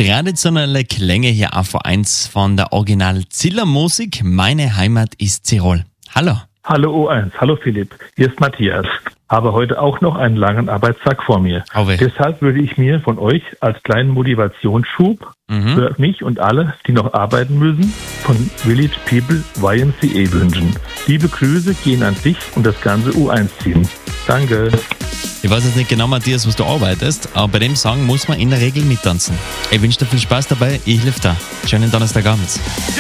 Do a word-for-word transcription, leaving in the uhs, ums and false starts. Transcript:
Traditionelle Klänge hier auf eins von der Original Ziller Musik. Meine Heimat ist Tirol. Hallo. Hallo O eins, hallo Philipp, hier ist Matthias. Habe heute auch noch einen langen Arbeitstag vor mir. Auwe. Deshalb würde ich mir von euch als kleinen Motivationsschub Mhm. für mich und alle, die noch arbeiten müssen, von Village People Y M C A wünschen. Liebe Grüße gehen an dich und das ganze U eins Team. Danke. Ich weiß jetzt nicht genau, Matthias, was du arbeitest, aber bei dem Song muss man in der Regel mittanzen. Ich wünsche dir viel Spaß dabei, ich helfe da. Schönen Donnerstagabend.